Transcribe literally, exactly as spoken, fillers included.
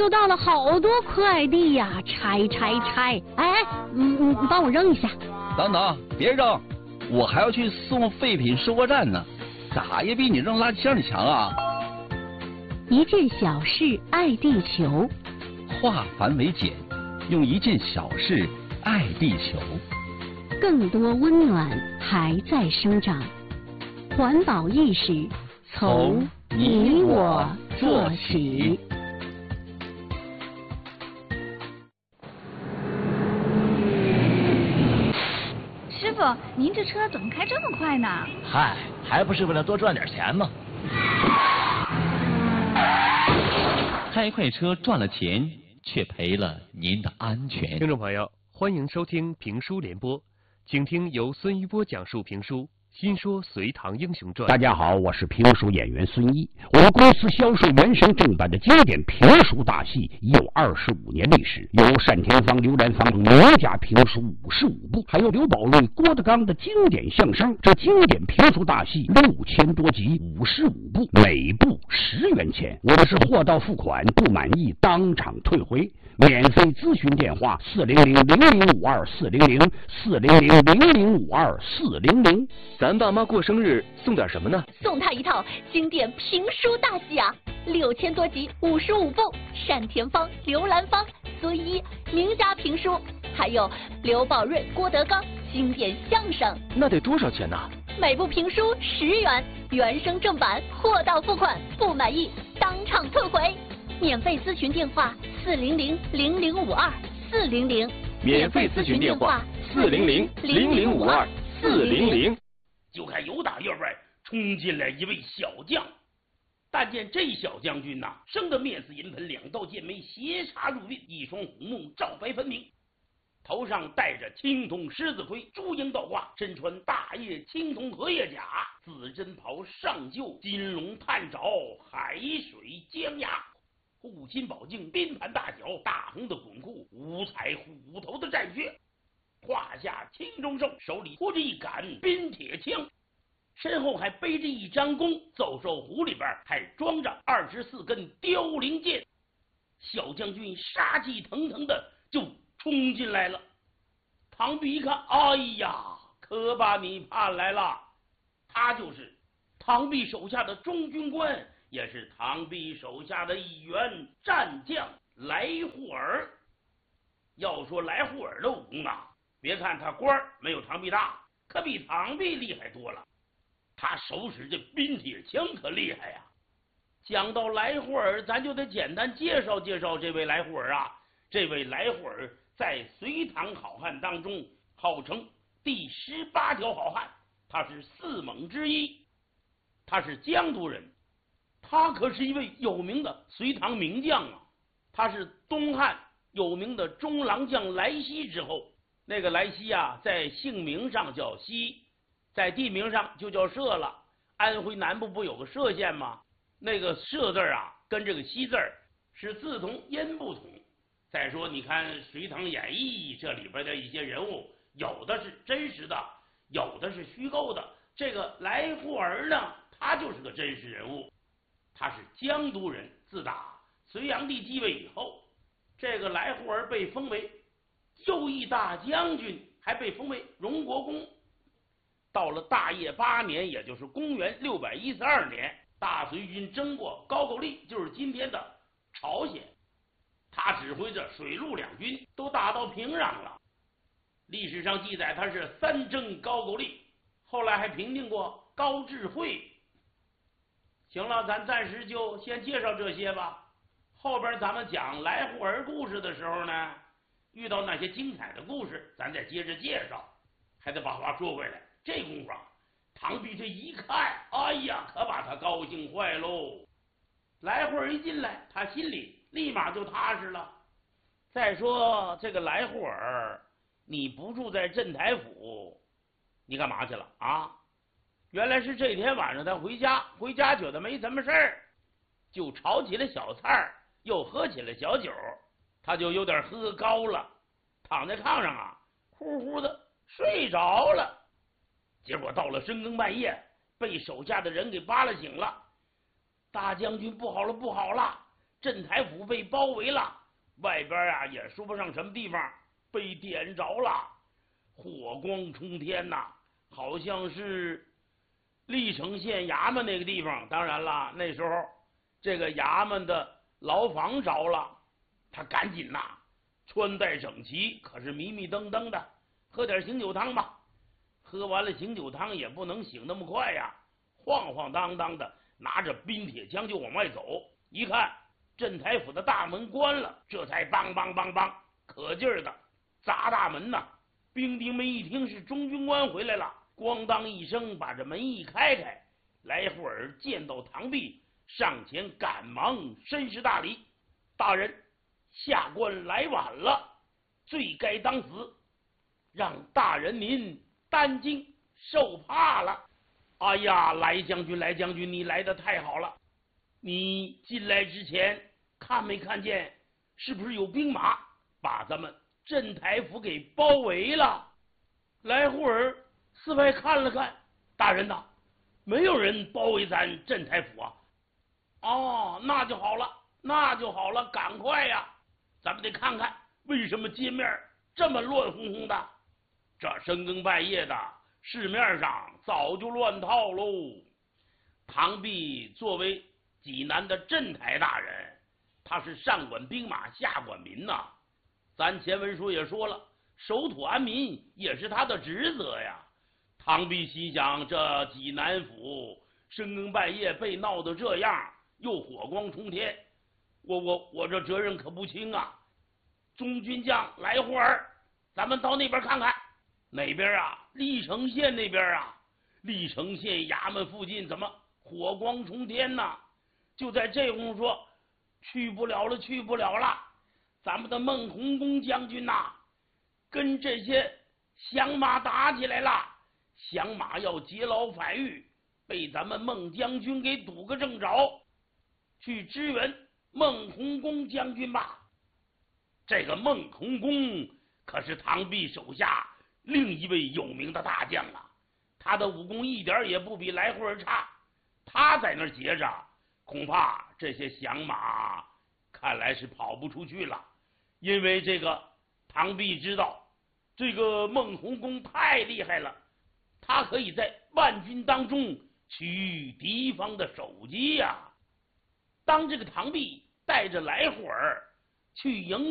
收到了好多快递呀，拆拆拆！哎，嗯嗯，帮我扔一下。 等等，别扔，我还要去送废品收货站呢，咋也比你扔垃圾箱里强啊！ 一件小事爱地球， 化繁为简，用一件小事爱地球。 更多温暖还在生长，环保意识从你我做起。 师傅，您这车怎么开这么快呢？ 嗨，还不是为了多赚点钱吗？ 开快车赚了钱，却赔了您的安全。 听众朋友，欢迎收听评书联播，请听由孙一波讲述评书《新说隋唐英雄传》。 大家好，我是评书演员孙一。我们公司销售原声正版的经典评书大戏已有二十五年历史，有单田芳、刘兰芳名家评书五十五部，还有刘宝瑞、郭德纲的经典相声。这经典评书大戏六千多集，五十五部，每部十元钱。我们是货到付款，不满意当场退回。免费咨询电话：四零零零零五二四零零四零零零零五二四零零。 咱爸妈过生日送点什么呢？ 送他一套经典评书大戏啊，六千多集，五十五部，单田芳、刘兰芳、孙一名家评书，还有刘宝瑞、郭德纲经典相声。 那得多少钱呢？ 每部评书十元，原声正版，货到付款，不满意当场退回。免费咨询电话：四零零零零五二四零零。 免费咨询电话：四零零零零五二四零零。 就看由打右边冲进来一位小将，但见这小将军呐、啊，生得面似银盆，两道剑眉斜插入鬓，一双虎目照白分明，头上戴着青铜狮子盔，朱缨倒挂，身穿大叶青铜荷叶甲，紫针袍上绣金龙探爪，海水江崖，护心宝镜宾盘大小，大红的滚裤，五彩虎头的战靴，胯下青中兽，手里托着一杆冰铁枪，身后还背着一张弓，走兽壶里边还装着二十四根凋零箭。小将军杀气腾腾的就冲进来了。唐弼一看，哎呀，可把你盼来了！他就是唐弼手下的中军官，也是唐弼手下的一员战将来护尔。要说来护尔的武功啊，别看他官没有唐弼大，可比唐弼厉害多了。他手使这冰铁枪可厉害呀、啊！讲到来护尔，咱就得简单介绍介绍这位来护尔啊。这位来护尔在隋唐好汉当中号称第十八条好汉，他是四猛之一，他是江都人，他可是一位有名的隋唐名将啊。他是东汉有名的中郎将来西之后，那个来西啊，在姓名上叫西，在地名上就叫歙了。安徽南部不有个歙县吗？那个歙字啊，跟这个西字是字同音不同。再说，你看《隋唐演义》这里边的一些人物，有的是真实的，有的是虚构的。这个来护尔呢，他就是个真实人物，他是江都人。自打隋炀帝继位以后，这个来护尔被封为右翼大将军，还被封为荣国公。到了大业八年，也就是公元六百一十二年，大隋军征过高句丽，就是今天的朝鲜。他指挥着水陆两军都打到平壤了。历史上记载他是三征高句丽，后来还平定过高智慧。行了，咱暂时就先介绍这些吧。后边咱们讲来护尔故事的时候呢，遇到那些精彩的故事，咱再接着介绍。还得把话说回来，这功夫啊，唐弼这一看，哎呀，可把他高兴坏喽。来护尔一进来，他心里立马就踏实了。再说这个来护尔，你不住在镇台府，你干嘛去了啊？原来是这天晚上他回家，回家觉得没什么事儿，就炒起了小菜，又喝起了小酒，他就有点喝高了，躺在炕上啊，呼呼的睡着了。结果到了深更半夜，被手下的人给扒拉醒了。大将军，不好了，不好了！ 镇台府被包围了，外边啊也说不上什么地方被点着了，火光冲天呐，好像是历城县衙门那个地方。当然了，那时候这个衙门的牢房着了，他赶紧呐穿戴整齐，可是迷迷瞪瞪的，喝点醒酒汤吧。喝完了醒酒汤也不能醒那么快呀，晃晃荡荡的拿着冰铁枪就往外走。一看镇台府的大门关了，这才梆梆梆梆可劲儿的砸大门呐。兵丁们一听是中军官回来了，咣当一声把这门一开开，来户尔见到唐弼，上前赶忙深施大礼：“大人，下官来晚了，罪该当死，让大人您担惊受怕了。”哎呀，来将军，来将军，你来的太好了！你进来之前看没看见，是不是有兵马把咱们镇台府给包围了？来户尔四外看了看，大人呐，没有人包围咱镇台府啊。哦，那就好了，那就好了，赶快呀，咱们得看看为什么街面这么乱哄哄的。这深更半夜的，市面上早就乱套喽。唐弼作为济南的镇台大人，他是上管兵马下管民呐。咱前文书也说了，守土安民也是他的职责呀。唐弼心想，这济南府深更半夜被闹得这样，又火光冲天，我我我这责任可不轻啊。中军将来户尔，咱们到那边看看。哪边啊？历城县那边啊。历城县衙门附近怎么火光冲天呢？就在这功夫说，去不了了，去不了了。咱们的孟洪公将军呐、啊，跟这些降马打起来了，降马要劫牢反狱，被咱们孟将军给堵个正着。去支援孟洪公将军吧。这个孟洪公可是唐弼手下另一位有名的大将啊，他的武功一点也不比来户尔差。他在那儿截着，恐怕这些降马看来是跑不出去了。因为这个唐弼知道，这个孟洪公太厉害了，他可以在万军当中取敌方的首级呀、啊。当这个唐弼带着来户尔去迎